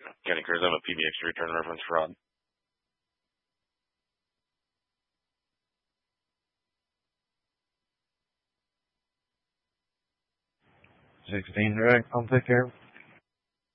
Kenny Cruz, I'm a PBX return reference fraud. 16 direct. I'll take care of it.